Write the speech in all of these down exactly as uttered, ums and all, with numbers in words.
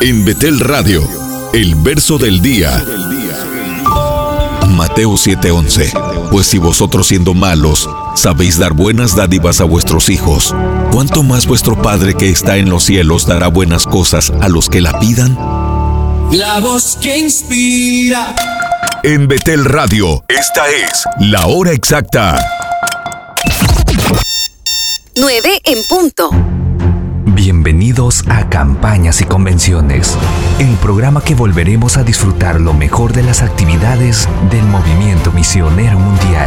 En Betel Radio, el verso del día. Mateo siete once. Pues si vosotros siendo malos sabéis dar buenas dádivas a vuestros hijos, ¿cuánto más vuestro Padre que está en los cielos dará buenas cosas a los que la pidan? La voz que inspira. En Betel Radio, esta es la hora exacta. nueve en punto. Bienvenidos a Campañas y Convenciones, el programa que volveremos a disfrutar lo mejor de las actividades del Movimiento Misionero Mundial.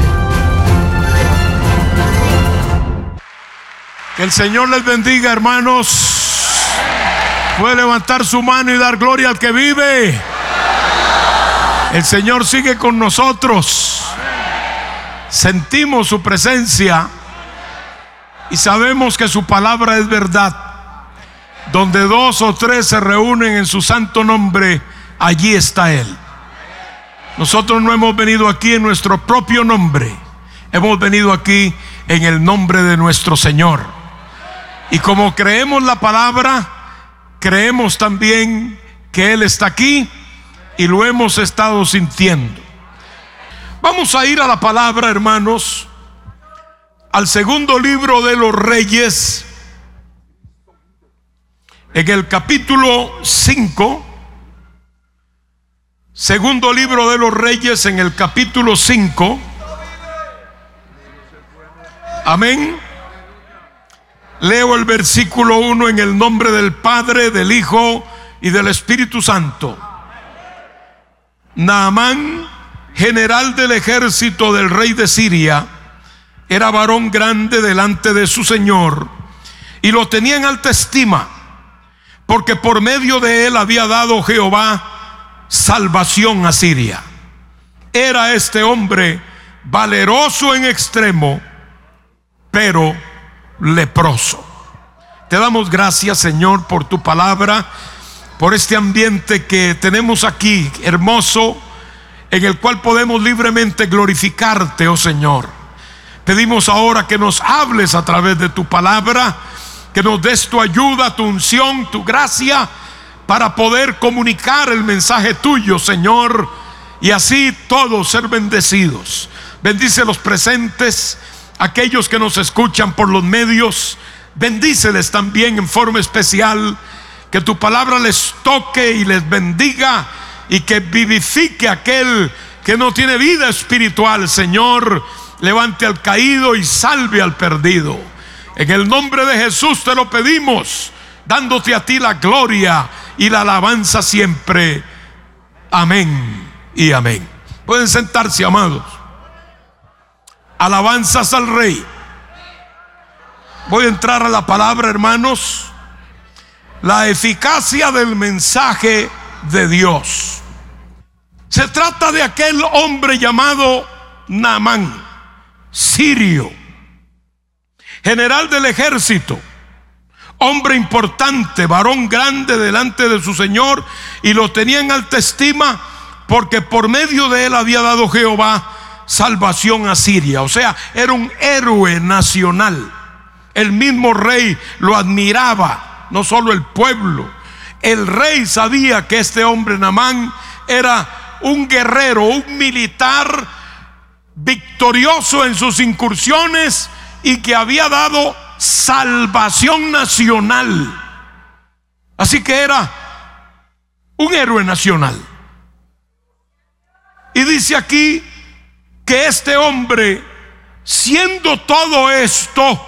Que el Señor les bendiga, hermanos. Puede levantar su mano y dar gloria al que vive. El Señor sigue con nosotros. Sentimos su presencia y sabemos que su palabra es verdad. Donde dos o tres se reúnen en su santo nombre, allí está Él. Nosotros no hemos venido aquí en nuestro propio nombre, hemos venido aquí en el nombre de nuestro Señor. Y como creemos la palabra, creemos también que Él está aquí y lo hemos estado sintiendo. Vamos a ir a la palabra, hermanos, al segundo libro de los Reyes, en el capítulo cinco. Segundo libro de los Reyes, en el capítulo cinco. Amén. Leo el versículo uno en el nombre del Padre, del Hijo y del Espíritu Santo. Naamán, general del ejército del rey de Siria, era varón grande delante de su señor y lo tenía en alta estima, porque por medio de él había dado Jehová salvación a Siria. Era este hombre valeroso en extremo, pero leproso. Te damos gracias, Señor, por tu palabra, por este ambiente que tenemos aquí, hermoso, en el cual podemos libremente glorificarte, oh Señor. Pedimos ahora que nos hables a través de tu palabra, que nos des tu ayuda, tu unción, tu gracia, para poder comunicar el mensaje tuyo, Señor, y así todos ser bendecidos. Bendice los presentes, aquellos que nos escuchan por los medios, bendíceles también en forma especial, que tu palabra les toque y les bendiga, y que vivifique aquel que no tiene vida espiritual, Señor. Levante al caído y salve al perdido. En el nombre de Jesús te lo pedimos, dándote a ti la gloria y la alabanza siempre. Amén y amén. Pueden sentarse, amados. Alabanzas al Rey. Voy a entrar a la palabra, hermanos. La eficacia del mensaje de Dios. Se trata de aquel hombre llamado Naamán, sirio, general del ejército, hombre importante, varón grande delante de su señor, y lo tenía en alta estima, porque por medio de él había dado Jehová salvación a Siria. O sea, era un héroe nacional. El mismo rey lo admiraba, no solo el pueblo. El rey sabía que este hombre Naamán era un guerrero, un militar victorioso en sus incursiones, y que había dado salvación nacional. Así que era un héroe nacional. Y dice aquí que este hombre, siendo todo esto,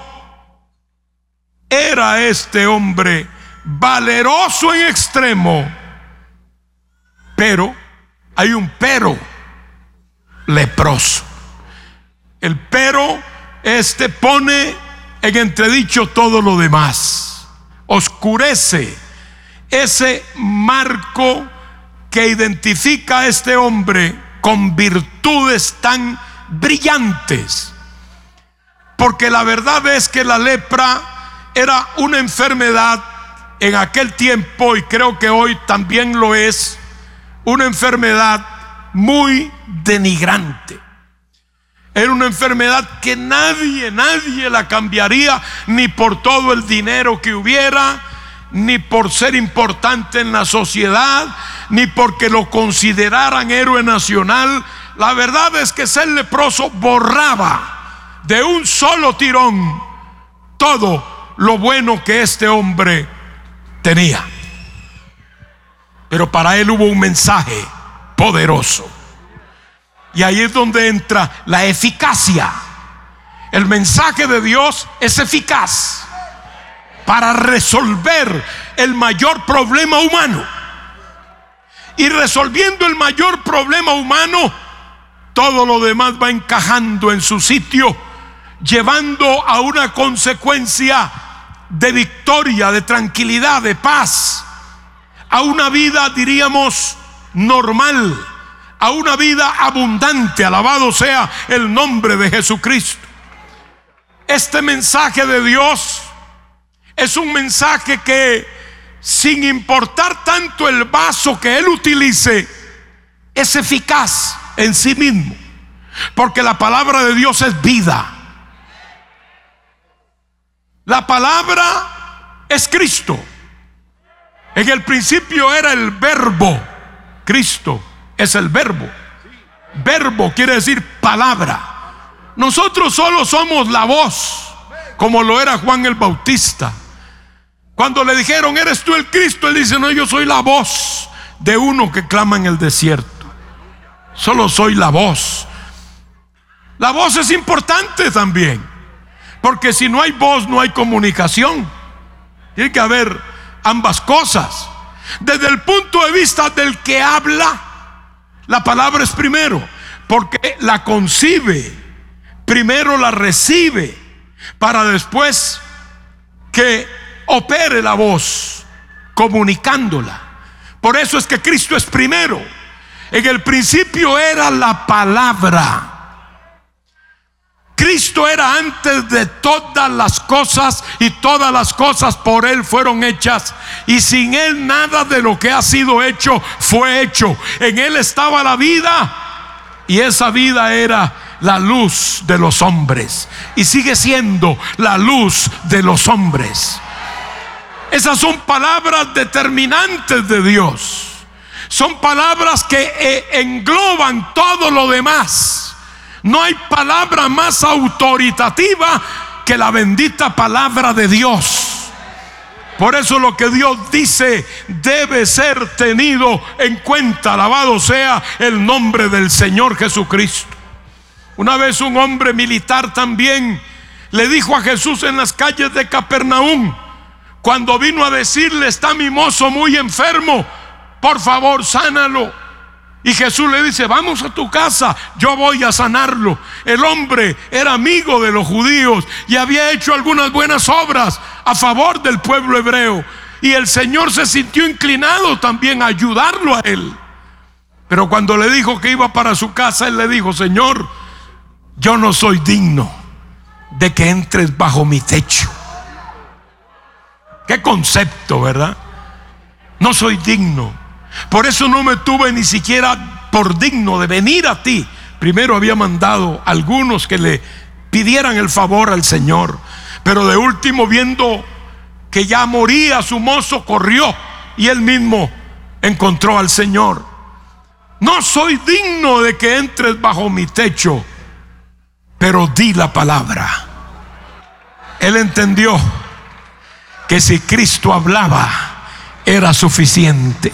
era este hombre valeroso en extremo. Pero hay un pero: leproso. El pero este pone en entredicho todo lo demás, oscurece ese marco que identifica a este hombre con virtudes tan brillantes. Porque la verdad es que la lepra era una enfermedad en aquel tiempo, y creo que hoy también lo es, una enfermedad muy denigrante. Era una enfermedad que nadie, nadie la cambiaría, ni por todo el dinero que hubiera, ni por ser importante en la sociedad, ni porque lo consideraran héroe nacional. La verdad es que ser leproso borraba de un solo tirón todo lo bueno que este hombre tenía. Pero para él hubo un mensaje poderoso. Y ahí es donde entra la eficacia. El mensaje de Dios es eficaz para resolver el mayor problema humano. Y resolviendo el mayor problema humano, todo lo demás va encajando en su sitio, llevando a una consecuencia de victoria, de tranquilidad, de paz, a una vida, diríamos, normal, a una vida abundante. Alabado sea el nombre de Jesucristo. Este mensaje de Dios es un mensaje que, sin importar tanto el vaso que Él utilice, es eficaz en sí mismo, porque la palabra de Dios es vida. La palabra es Cristo. En el principio era el verbo. Cristo es el verbo. Verbo quiere decir palabra. Nosotros solo somos la voz, como lo era Juan el Bautista. Cuando le dijeron, ¿eres tú el Cristo? Él dice, no, yo soy la voz de uno que clama en el desierto. Solo soy la voz. La voz es importante también, porque si no hay voz no hay comunicación. Tiene que haber ambas cosas. Desde el punto de vista del que habla, la palabra es primero, porque la concibe, primero la recibe, para después que opere la voz, comunicándola. Por eso es que Cristo es primero. En el principio era la palabra. Cristo era antes de todas las cosas, y todas las cosas por Él fueron hechas, y sin Él nada de lo que ha sido hecho fue hecho. En Él estaba la vida, y esa vida era la luz de los hombres, y sigue siendo la luz de los hombres. Esas son palabras determinantes de Dios. Son palabras que eh, engloban todo lo demás. No hay palabra más autoritativa que la bendita palabra de Dios. Por eso lo que Dios dice debe ser tenido en cuenta. Alabado sea el nombre del Señor Jesucristo. Una vez un hombre militar también le dijo a Jesús en las calles de Capernaum, cuando vino a decirle, está mi mozo muy enfermo, por favor sánalo. Y Jesús le dice, vamos a tu casa, yo voy a sanarlo. El hombre era amigo de los judíos y había hecho algunas buenas obras a favor del pueblo hebreo, y el Señor se sintió inclinado también a ayudarlo a él. Pero cuando le dijo que iba para su casa, él le dijo, Señor, yo no soy digno de que entres bajo mi techo. Qué concepto, ¿verdad? No soy digno. Por eso no me tuve ni siquiera por digno de venir a ti. Primero había mandado a algunos que le pidieran el favor al Señor, pero de último, viendo que ya moría su mozo, corrió y él mismo encontró al Señor. No soy digno de que entres bajo mi techo, pero di la palabra. Él entendió que si Cristo hablaba era suficiente.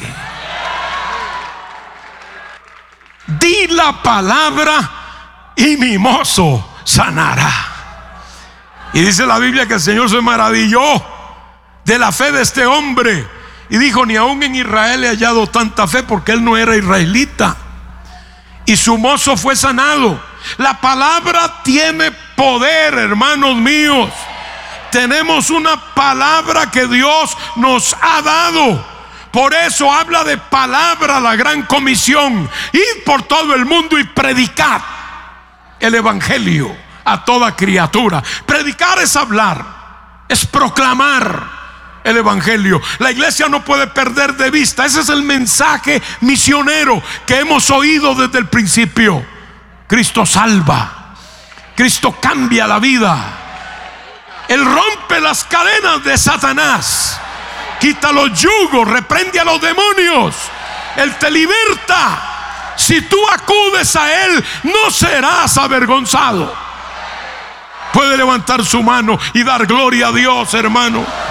Di la palabra y mi mozo sanará. Y dice la Biblia que el Señor se maravilló de la fe de este hombre y dijo, ni aún en Israel he hallado tanta fe, porque él no era israelita. Y su mozo fue sanado. La palabra tiene poder, hermanos míos. Tenemos una palabra que Dios nos ha dado. Por eso habla de palabra la gran comisión: id por todo el mundo y predicad el evangelio a toda criatura. Predicar es hablar, es proclamar el evangelio. La iglesia no puede perder de vista, ese es el mensaje misionero que hemos oído desde el principio. Cristo salva, Cristo cambia la vida, Él rompe las cadenas de Satanás. quita los yugos, reprende a los demonios. Él te liberta. Si tú acudes a Él, no serás avergonzado. Puede levantar su mano y dar gloria a Dios, hermano.